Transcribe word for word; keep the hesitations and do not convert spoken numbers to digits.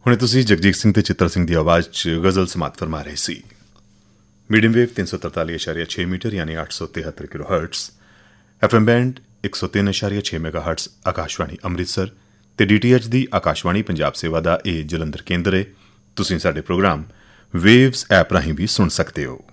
ਹੁਣੇ ਤੁਸੀਂ ਜਗਜੀਤ ਸਿੰਘ ਤੇ ਚਿੱਤਰ ਸਿੰਘ ਦੀ ਆਵਾਜ਼ 'ਚ ਗਜ਼ਲ ਸਮਾਤ ਫਰਮਾ ਰਹੇ ਸੀ। ਮੀਡੀਅਮ ਵੇਵ ਤਿੰਨ ਸੌ ਤਰਤਾਲੀ ਇਸ਼ਾਰੀਆ ਛੇ ਮੀਟਰ ਯਾਨੀ ਅੱਠ ਸੌ ਤਿਹੱਤਰ kilo hurts, F M band ਇੱਕ ਸੌ ਤਿੰਨ ਇਸ਼ਾਰੀਆ ਛੇ ਮੈਗਾ ਹਰਟਸ ਆਕਾਸ਼ਵਾਣੀ ਅੰਮ੍ਰਿਤਸਰ ਤੇ ਡੀ ਟੀ ਐਚ ਦੀ ਆਕਾਸ਼ਵਾਣੀ ਪੰਜਾਬ ਸੇਵਾ ਦਾ ਇਹ ਜਲੰਧਰ ਕੇਂਦਰ ਹੈ। ਤੁਸੀਂ ਸਾਡੇ ਪ੍ਰੋਗਰਾਮ ਵੇਵਜ਼ ਐਪ ਰਾਹੀਂ ਵੀ ਸੁਣ ਸਕਦੇ ਹੋ।